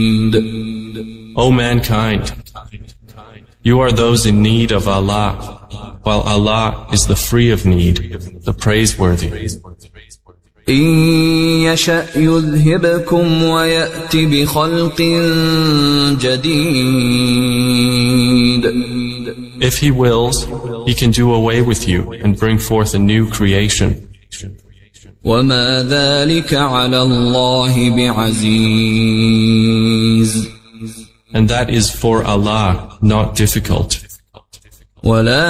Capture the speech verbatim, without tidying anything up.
O mankind, you are those in need of Allah, while Allah is the free of need, the praiseworthy. إن يشأ يذهبكم ويأت بخلق جديد. If He wills, He can do away with you and bring forth a new creation. وما ذلك على الله بعزيز. And that is for Allah not difficult. ولا